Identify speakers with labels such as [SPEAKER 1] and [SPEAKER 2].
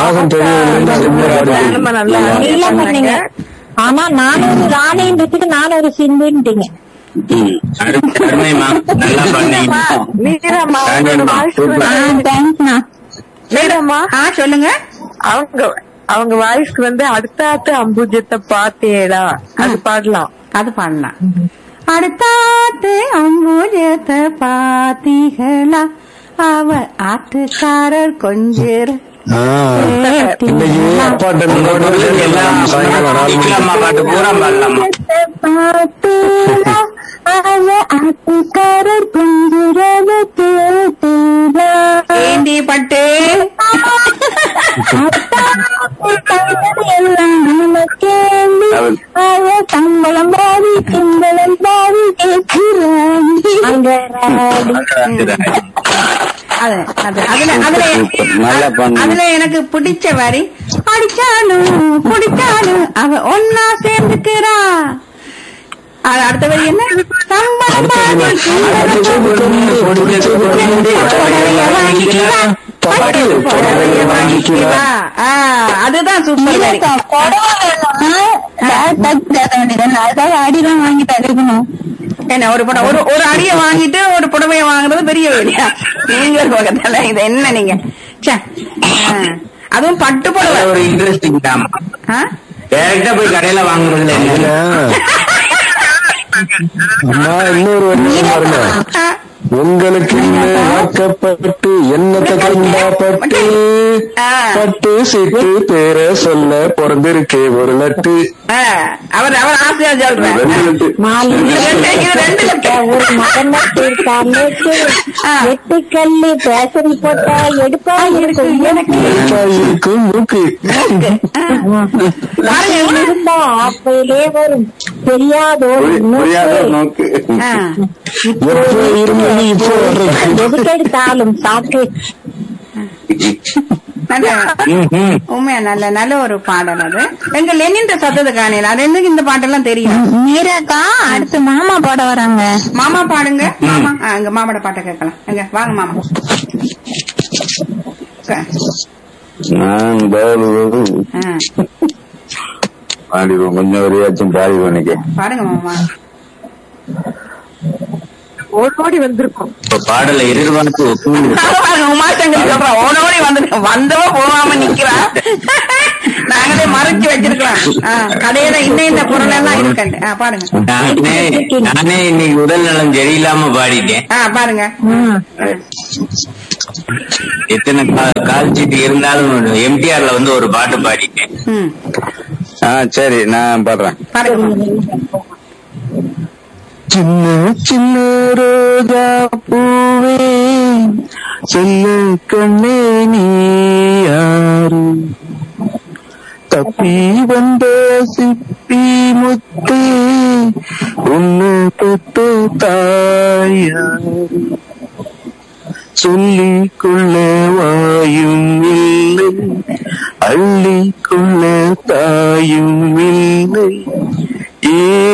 [SPEAKER 1] ராகம்
[SPEAKER 2] பண்ணீங்க. ஆனா நானும் ராணின்றதுக்கு நானும் ஒரு சிந்துட்டீங்க.
[SPEAKER 3] சொல்லுங்க.
[SPEAKER 4] அவங்க வாய்ஸ்க்கு அடுத்தாத்து அம்புஜத்தை பாத்தேடா அது பாடலாம்.
[SPEAKER 3] அது பாடலாம். அடுத்தாத்து அம்புஜத்தை பாத்தீங்களா அவ ஆத்துக்காரர் கொஞ்சம் ஆத்துக்காரர் கொஞ்சம் ஏண்டி பட்டு சம்பளம் பாதி சிம்பளம் பாதி அதுல எனக்கு பிடிச்ச வரி அடிச்சாலும் பிடிச்சாலும் அவ ஒன்னா சேர்ந்துக்கிறா. அடுத்த வரி என்ன? சம்பளம் அதுதான் சூப்பர் வரி. அடிதான் வாங்கி தருக்கணும். என்ன ஒரு அடியை வாங்கிட்டு ஒரு புடவைய வாங்குறது பெரிய வேலையா? நீங்க பக்கத்துல இது என்ன நீங்க? அதுவும் பட்டு புடவை ஒரு இன்ட்ரெஸ்டிங் தான். டைரக்டா போய் கடையில வாங்குறதுல
[SPEAKER 1] இன்னொரு உங்களுக்கு வாக்கப்பட்டு என்னத்தை கண்டாப்பட்டு பட்டு சீட்டு பேர சொல்ல பிறந்திருக்கே ஒரு லட்டு.
[SPEAKER 3] அவர் ஆசையா சொல்றேன்.
[SPEAKER 2] எட்டுக்கல்லு பேசரி போட்டா எடுப்பா
[SPEAKER 1] இருக்கும் மூக்கு
[SPEAKER 2] இருந்தா அப்பையிலே வரும் தெரியாதோ
[SPEAKER 1] நோக்கு
[SPEAKER 2] எதுக்கெடுத்தாலும் சாக்கு.
[SPEAKER 3] உண்மையா நல்ல ஒரு பாடல் அது. எங்க லெனின் சத்தத்தை காணையில அது என்ன இந்த பாட்டெல்லாம் தெரியும்.
[SPEAKER 2] மீராக்கா அடுத்து மாமா பாட வராங்க.
[SPEAKER 3] மாமா பாடுங்க. மாமா எங்க மாமாட பாட்டை கேட்கலாம். எங்க வாங்க மாமா.
[SPEAKER 1] கொஞ்சம் வரையாச்சும்
[SPEAKER 3] பாடுங்க மாமா.
[SPEAKER 4] ஓடோடி வந்திருக்கோம்
[SPEAKER 3] பாடல எதிர்பார்த்து உமாசங்கர் சொல்றோம். ஓடோடி வந்துருக்கோம். வந்தவ போகாம நிக்கிறா. நாங்களே மறைச்சு வச்சிருக்கலாம். கடையில இந்த பொருள் எல்லாம் இருக்கு. பாருங்க.
[SPEAKER 5] நானே இன்னைக்கு உடல் நலம் சரியில்லாம பாடிட்டேன்.
[SPEAKER 3] பாருங்க.
[SPEAKER 5] எத்தனை கால் சீட்டு இருந்தாலும் எம்டிஆர்ல ஒரு பாட்டு பாடிட்டேன்.
[SPEAKER 1] சரி நான் பாடுறேன். சின்ன சின்ன ரோஜா பூவே செல்ல கண்ணே நீ யாரு தப்பி வந்த சிப்பி முத்தே உன்னை தொட்ட தாயாரு சொல்லிக்கொள்ள வாயும் இல்லை அள்ளிக்கொள்ள தாயும் இல்லை